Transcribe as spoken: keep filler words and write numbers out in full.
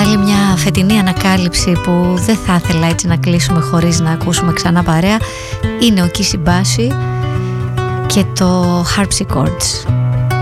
Άλλη μια φετινή ανακάλυψη που δεν θα ήθελα έτσι να κλείσουμε χωρίς να ακούσουμε ξανά παρέα είναι ο Kissy Bashi και το Harpsichords.